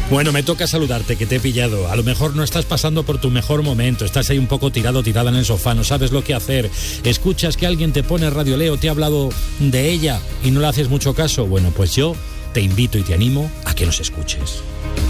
Bueno, me toca saludarte, que te he pillado. A lo mejor no estás pasando por tu mejor momento, estás ahí un poco tirada en el sofá, no sabes lo que hacer. Escuchas que alguien te pone Radio Leo, te ha hablado de ella y no le haces mucho caso. Bueno, pues yo te invito y te animo a que nos escuches.